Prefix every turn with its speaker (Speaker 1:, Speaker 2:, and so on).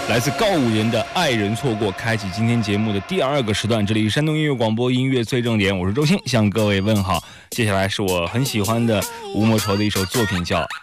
Speaker 1: 来自告五人的《爱人错过》，开启今天节目的第2个时段。这里是山东音乐广播，音乐最正点，我是周星，向各位问好。接下来是我很喜欢的吴莫愁的一首作品，叫《